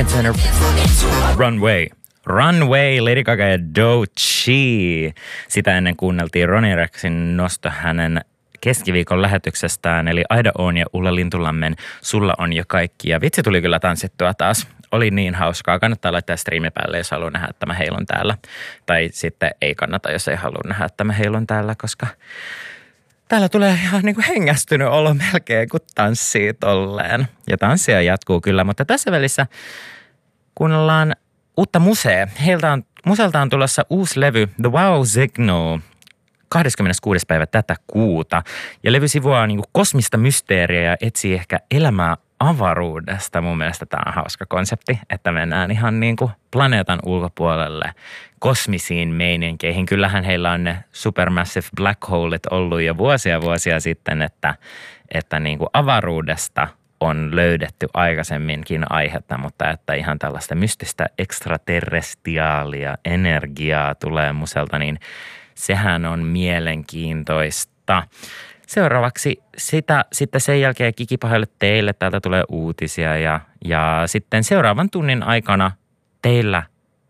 Lincoln Center Runway, Lady Gaga ja Doechii. Sitä ennen kuunneltiin Ronny Rexin nosto hänen keskiviikon lähetyksestään, eli Aida Oon ja Ulla Lintulammen Sulla on jo kaikki. Ja vitsi tuli kyllä tanssittua taas. Oli niin hauskaa. Kannattaa laittaa striimi päälle, jos haluaa nähdä, että mä heilun täällä. Tai sitten ei kannata, jos ei halua nähdä, että mä heilun täällä, koska täällä tulee ihan niin kuin hengästynyt olo melkein, kun tanssii tolleen. Ja tanssia jatkuu kyllä, mutta tässä välissä kuunnellaan uutta musea. Museelta on tulossa uusi levy, The Wow Signal, 26. päivä tätä kuuta. Ja levy sivuaa niin kuin kosmista mysteeriä ja etsii ehkä elämää avaruudesta. Mun mielestä tämä on hauska konsepti, että mennään ihan niin kuin planeetan ulkopuolelle kosmisiin meininkeihin. Kyllähän heillä on ne supermassive black holet ollut jo vuosia sitten, että niin kuin avaruudesta on löydetty aikaisemminkin aihetta, mutta että ihan tällaista mystistä ekstraterrestiaalia energiaa tulee muselta, niin sehän on mielenkiintoista. Seuraavaksi sitten sen jälkeen kikipahoille teille. Täältä tulee uutisia ja sitten seuraavan tunnin aikana teillä,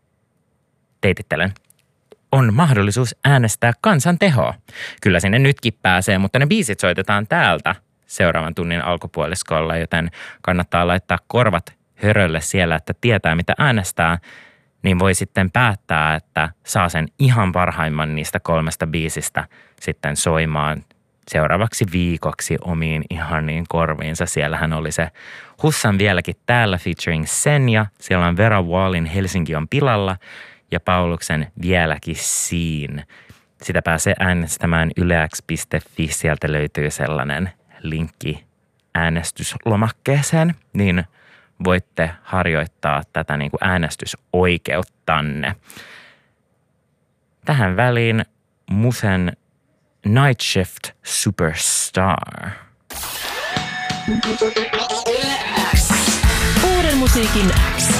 teitittelen, on mahdollisuus äänestää kansan tehoa. Kyllä sinne nytkin pääsee, mutta ne biisit soitetaan täältä seuraavan tunnin alkupuoliskolla, joten kannattaa laittaa korvat hörölle siellä, että tietää mitä äänestää, niin voi sitten päättää, että saa sen ihan parhaimman niistä 3 biisistä sitten soimaan seuraavaksi viikoksi omiin ihaniin korviinsa. Siellähän oli se Hussan vieläkin täällä featuring Senja. Siellä on Vera Wallin Helsinki on pilalla ja Pauluksen vieläkin siin. Sitä pääsee äänestämään ylex.fi. Sieltä löytyy sellainen linkki äänestyslomakkeeseen, niin voitte harjoittaa tätä niin kuin äänestysoikeuttanne. Tähän väliin musen Night Shift Superstar. Uuden musiikin X.